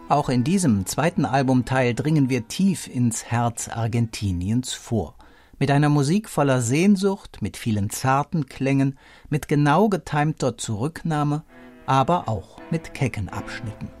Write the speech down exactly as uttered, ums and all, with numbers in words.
Auch in diesem zweiten Albumteil dringen wir tief ins Herz Argentiniens vor. Mit einer Musik voller Sehnsucht, mit vielen zarten Klängen, mit genau getimter Zurücknahme, aber auch mit kecken Abschnitten.